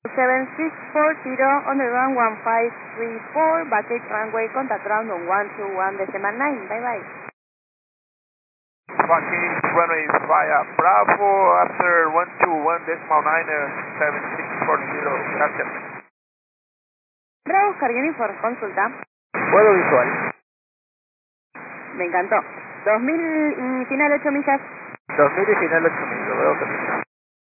7640 on the run 1534, baggage runway, contact ground on 121.9, bye bye. Baggage runway via Bravo after 121.9, 7640, gracias. Bravo, Carguini for consulta. Vuelo visual. Me encantó. 2000 y final 8 millas. 2000 y final 8000, lo veo que